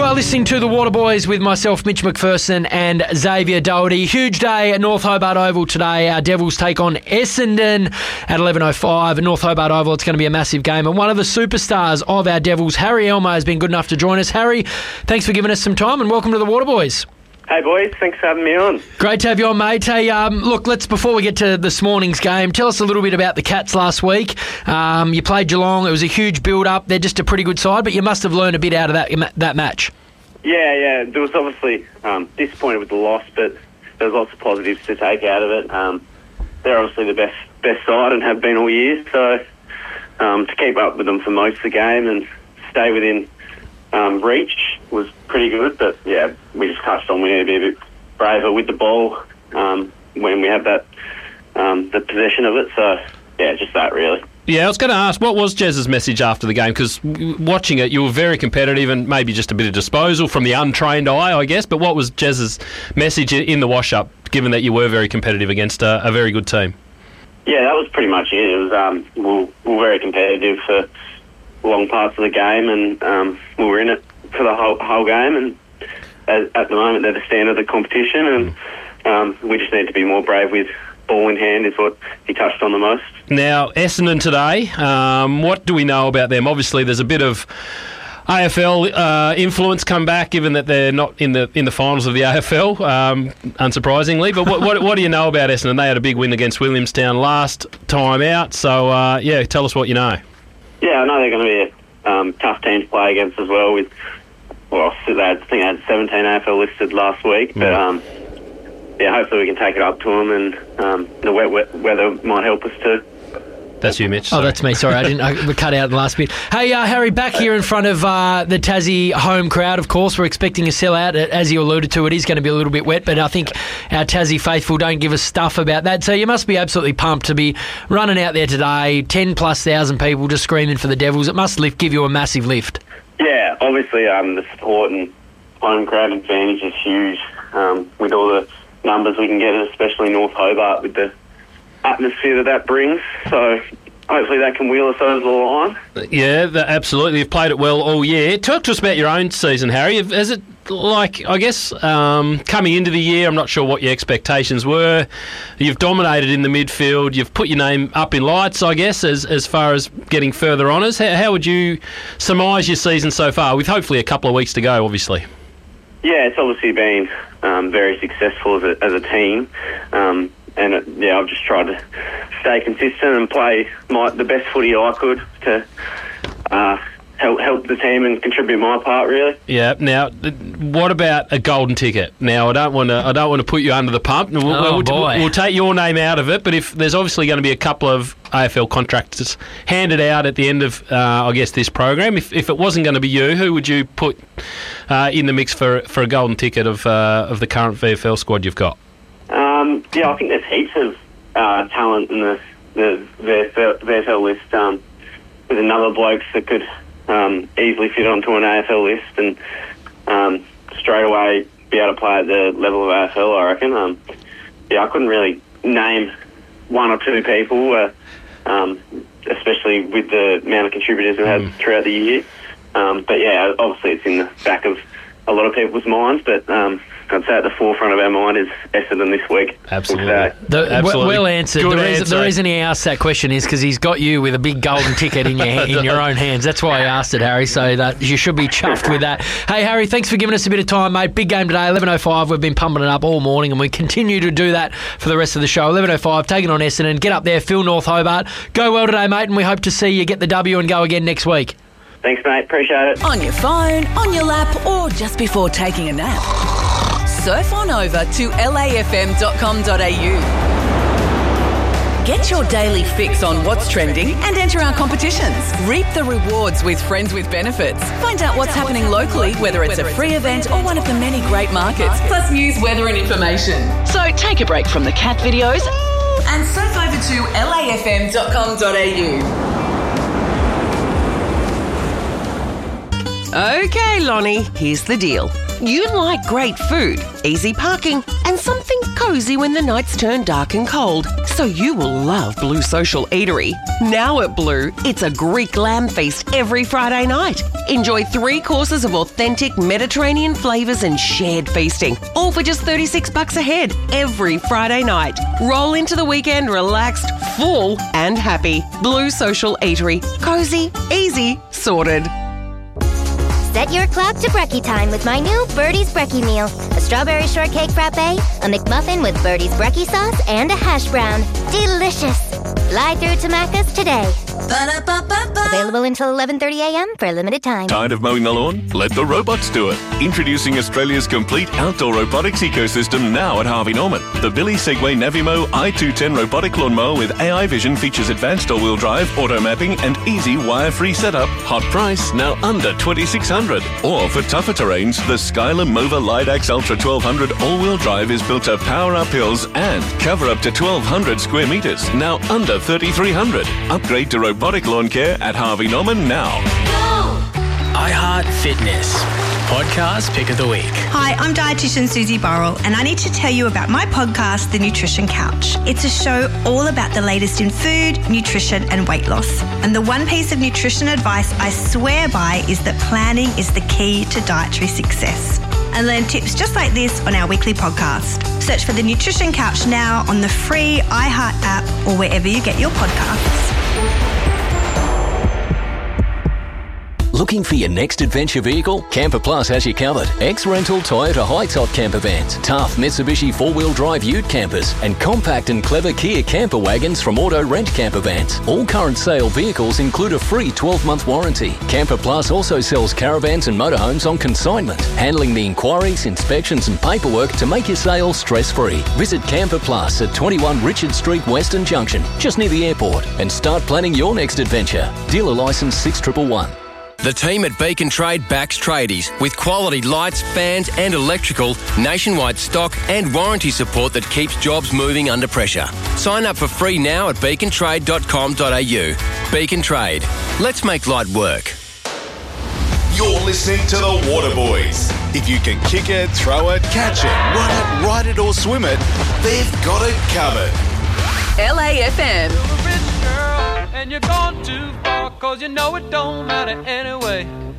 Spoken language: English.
are listening to The Waterboys with myself, Mitch McPherson, and Xavier Doherty. Huge day at North Hobart Oval today. Our Devils take on Essendon at 11:05 at North Hobart Oval. It's going to be a massive game. And one of the superstars of our Devils, Harry Elmer, has been good enough to join us. Harry, thanks for giving us some time and welcome to The Waterboys. Hey boys, thanks for having me on. Great to have you on, mate. Hey, look, before we get to this morning's game, tell us a little bit about the Cats last week. You played Geelong. It was a huge build-up. They're just a pretty good side, but you must have learned a bit out of that match. Yeah. There was obviously disappointed with the loss, but there's lots of positives to take out of it. They're obviously the best side and have been all year, so to keep up with them for most of the game and stay within reach was pretty good, but yeah, we just touched on we need to be a bit braver with the ball when we have that the possession of it. So yeah, just that really. Yeah, I was going to ask, what was Jez's message after the game? Because watching it, you were very competitive and maybe just a bit of disposal from the untrained eye, I guess. But what was Jez's message in the wash-up, given that you were very competitive against a very good team? Yeah, that was pretty much it. It was we were very competitive for long parts of the game, and we were in it for the whole game. And at the moment, they're the standard of the competition, and we just need to be more brave with ball in hand is what he touched on the most. Now, Essendon today, what do we know about them? Obviously, there's a bit of AFL influence come back, given that they're not in the finals of the AFL, unsurprisingly. But what do you know about Essendon? They had a big win against Williamstown last time out. So, tell us what you know. Yeah, I know they're going to be a tough team to play against as well. I think they had 17 AFL listed last week, but hopefully we can take it up to them, and the wet weather might help us too. That's you, Mitch. Sorry. Oh, that's me. Sorry, we cut out the last bit. Hey, Harry, back here in front of the Tassie home crowd, of course. We're expecting a sellout. As you alluded to, it is going to be a little bit wet, but I think our Tassie faithful don't give us stuff about that. So you must be absolutely pumped to be running out there today, 10,000+ people just screaming for the Devils. It must give you a massive lift. Yeah, obviously the support and home crowd advantage is huge with all the numbers we can get, especially North Hobart, with the atmosphere that brings. So hopefully that can wheel us over the line. Yeah, absolutely. You've played it well all year. Talk to us about your own season, Harry. Has it, coming into the year, I'm not sure what your expectations were. You've dominated in the midfield. You've put your name up in lights, I guess, as far as getting further honours. How would you surmise your season so far, with hopefully a couple of weeks to go, obviously? Yeah, it's obviously been very successful as a team. I've just tried to stay consistent and play the best footy I could to help the team and contribute my part, really. Yeah. Now, what about a golden ticket? Now, I don't want to put you under the pump. We'll take your name out of it. But if there's obviously going to be a couple of AFL contracts handed out at the end of, this program, if it wasn't going to be you, who would you put in the mix for a golden ticket of the current VFL squad you've got? I think there's heaps of talent in the VFL list. With another blokes that could easily fit onto an AFL list and straight away be able to play at the level of AFL, I reckon. I couldn't really name one or two people, especially with the amount of contributors we've had throughout the year. Obviously it's in the back of a lot of people's minds, but I'd say at the forefront of our mind is Essendon this week. Absolutely. Absolutely. Well answered. The reason he asked that question is because he's got you with a big golden ticket in your own hands. That's why I asked it, Harry, so that you should be chuffed with that. Hey, Harry, thanks for giving us a bit of time, mate. Big game today, 11:05. We've been pumping it up all morning, and we continue to do that for the rest of the show. 11:05, taking on Essendon. Get up there, Phil North Hobart. Go well today, mate, and we hope to see you get the W and go again next week. Thanks, mate. Appreciate it. On your phone, on your lap, or just before taking a nap. Surf on over to lafm.com.au. Get your daily fix on what's trending and enter our competitions. Reap the rewards with Friends with Benefits. Find out what's happening locally, whether it's a free event or one of the many great markets, plus news, weather and information. So take a break from the cat videos and surf over to lafm.com.au. Okay, Lonnie, here's the deal. You like great food, easy parking, and something cosy when the nights turn dark and cold. So you will love Blue Social Eatery. Now at Blue, it's a Greek lamb feast every Friday night. Enjoy 3 courses of authentic Mediterranean flavours and shared feasting, all for just $36 a head every Friday night. Roll into the weekend relaxed, full and happy. Blue Social Eatery. Cosy, easy, sorted. Set your clock to brekkie time with my new Birdie's Brekkie meal. A strawberry shortcake frappe, a McMuffin with Birdie's Brekkie sauce, and a hash brown. Delicious. Fly through to Macca's today. Ba-da-ba-ba-ba. Available until 11:30 a.m. for a limited time. Tired of mowing the lawn? Let the robots do it. Introducing Australia's complete outdoor robotics ecosystem now at Harvey Norman. The Billy Segway Navimo i210 robotic lawnmower with AI vision features advanced all-wheel drive, auto mapping, and easy wire-free setup. Hot price, now under $2,600. Or for tougher terrains, the Skyler Mova Lidax Ultra 1200 all-wheel drive is built to power up hills and cover up to 1,200 square metres, now under $3,300. Upgrade to robotic lawn care at Harvey Norman now. iHeart Fitness. Podcast Pick of the Week. Hi, I'm dietitian Susie Burrell, and I need to tell you about my podcast, The Nutrition Couch. It's a show all about the latest in food, nutrition, and weight loss. And the one piece of nutrition advice I swear by is that planning is the key to dietary success. And learn tips just like this on our weekly podcast. Search for The Nutrition Couch now on the free iHeart app or wherever you get your podcasts. Looking for your next adventure vehicle? Camper Plus has you covered. Ex-rental Toyota high-top camper vans, tough Mitsubishi 4-wheel drive ute campers, and compact and clever Kia camper wagons from Auto Rent Camper Vans. All current sale vehicles include a free 12-month warranty. Camper Plus also sells caravans and motorhomes on consignment, handling the inquiries, inspections and paperwork to make your sale stress-free. Visit Camper Plus at 21 Richard Street, Western Junction, just near the airport, and start planning your next adventure. Dealer licence 6111. The team at Beacon Trade backs tradies with quality lights, fans and electrical, nationwide stock and warranty support that keeps jobs moving under pressure. Sign up for free now at beacontrade.com.au. Beacon Trade. Let's make light work. You're listening to the Waterboys. If you can kick it, throw it, catch it, run it, ride it or swim it, they've got it covered. LAFM. And you're gone too far, cause you know it don't matter anyway.